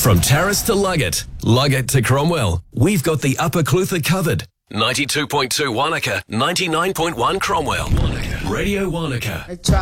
From Terrace to Luggett to Cromwell, we've got the Upper Clutha covered. 92.2 Wanaka, 99.1 Cromwell. Radio Wanaka.